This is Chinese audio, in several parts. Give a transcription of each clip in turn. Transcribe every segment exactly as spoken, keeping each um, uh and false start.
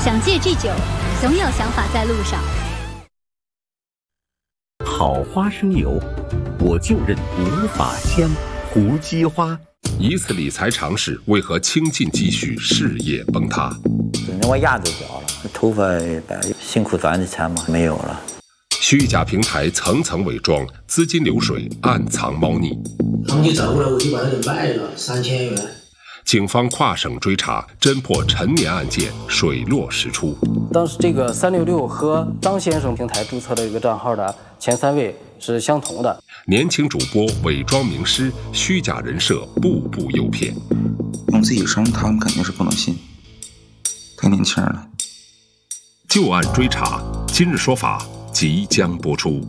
想戒拒酒，总有想法在路上。 好花生油，我就认无法香。胡姬花， 一次理财尝试为何倾尽积蓄，事业崩塌？ 我牙都掉了，头发把辛苦赚的钱嘛没有了。 虚假平台层层伪装，资金流水暗藏猫腻。 他们就找过来，我就把它给卖了，三千元。 警方跨省追查，侦破陈年案件，水落石出。 当时这个三六六和张先生平台注册的一个账号的前三位是相同的。 年轻主播伪装名师，虚假人设，步步诱骗。 用自己生，他们肯定是不能信，太年轻了。 旧案追查，今日说法即将播出。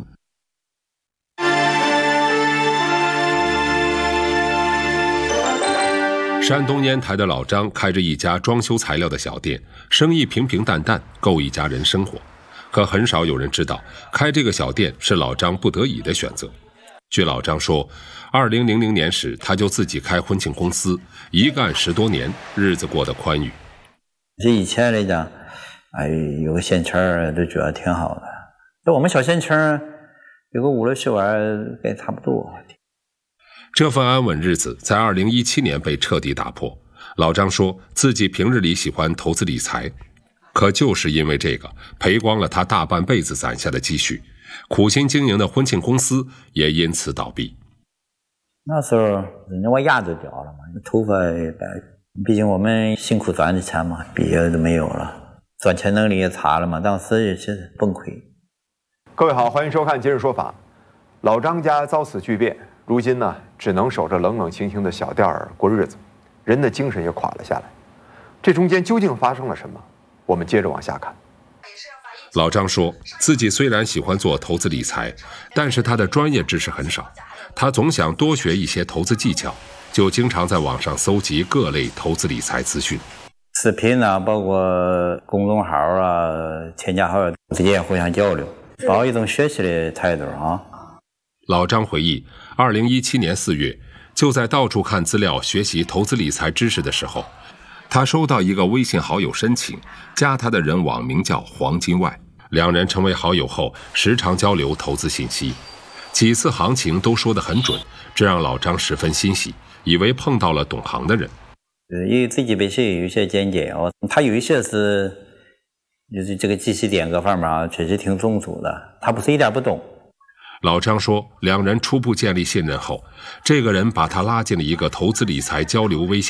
山东烟台的老张开着一家装修材料的小店，生意平平淡淡，够一家人生活。可很少有人知道，开这个小店是老张不得已的选择。据老张说，二零零零年时他就自己开婚庆公司，一干十多年，日子过得宽裕。 这以前来讲，哎，有个闲钱都觉得挺好的。那我们小闲钱有个五六十万，该差不多。 这份安稳日子在二零一七年被彻底打破。老张说自己平日里喜欢投资理财，可就是因为这个赔光了他大半辈子攒下的积蓄，苦心经营的婚庆公司也因此倒闭。 那时候我牙都掉了嘛，头发白，毕竟我们辛苦赚的钱嘛，毕业都没有了，赚钱能力也差了嘛，当时也是崩溃。 各位好，欢迎收看《今日说法》。老张家遭此巨变，如今呢，只能守着冷冷清清的小店儿过日子，人的精神也垮了下来。这中间究竟发生了什么？我们接着往下看。 老张说自己虽然喜欢做投资理财，但是他的专业知识很少，他总想多学一些投资技巧，就经常在网上搜集各类投资理财资讯。 视频啊，包括公众号啊，添加好友之间互相交流，抱一种学习的态度啊。 老张回忆，二零一七年四月，就在到处看资料学习投资理财知识的时候，他收到一个微信好友申请，加他的人网名叫黄金外，两人成为好友后，时常交流投资信息，几次行情都说得很准，这让老张十分欣喜，以为碰到了懂行的人。 因为自己本身有一些见解哦，他有一些是就是这个记忆点各方面啊，确实挺充足的，他不是一点不懂。 老张说，两人初步建立信任后，这个人把他拉进了一个投资理财交流微信